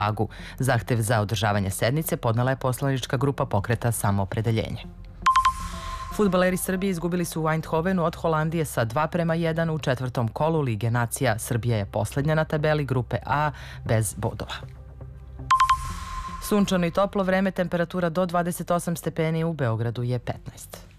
Hagu. Zahtev za održavanje sednice podnela je poslanička grupa Pokreta Samoopredeljenje. Fudbaleri Srbije izgubili su u Eindhovenu od Holandije sa 2:1 u četvrtom kolu Lige nacija. Srbija je poslednja na tabeli grupe A bez bodova. Sunčano i toplo vreme, temperatura do 28 stepeni, u Beogradu je 15.